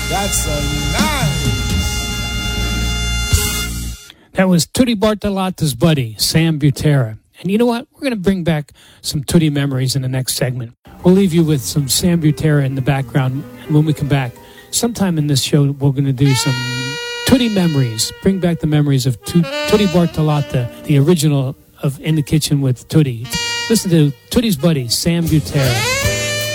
That's so nice. That was Tutti Bartolotta's buddy, Sam Butera. And you know what? We're going to bring back some Tutti memories in the next segment. We'll leave you with some Sam Butera in the background. And when we come back, sometime in this show, we're going to do some Tutti memories. Bring back the memories of Tutti Bartolotta, the original of In the Kitchen with Tutti. Listen to Tutti's buddy, Sam Butera.